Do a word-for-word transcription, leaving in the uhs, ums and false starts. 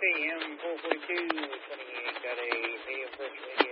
A M four forty-two, twenty-eight, got a medium first